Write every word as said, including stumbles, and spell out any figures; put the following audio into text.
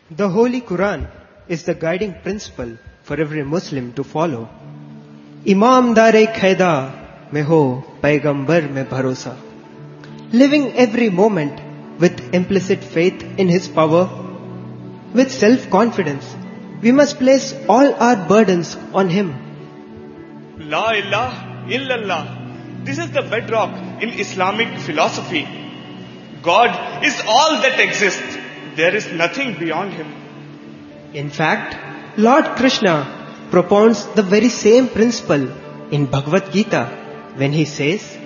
The Holy Quran is the guiding principle for every Muslim to follow. Imamdare Khaida mein ho, Paigambar mein bharosa. Living every moment with implicit faith in His power, with self-confidence, we must place all our burdens on Him. La ilaha illallah. This is the bedrock in Islamic philosophy. God is all that exists. There is nothing beyond Him. In fact, Lord Krishna propounds the very same principle in Bhagavad Gita when He says,